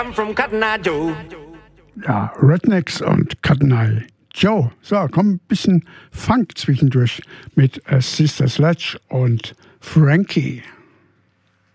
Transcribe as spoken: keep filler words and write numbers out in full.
From Cotton Eye Joe. Ja, Rednecks und Cotton Eye Joe. So, komm, ein bisschen Funk zwischendurch mit äh, Sister Sledge und Frankie.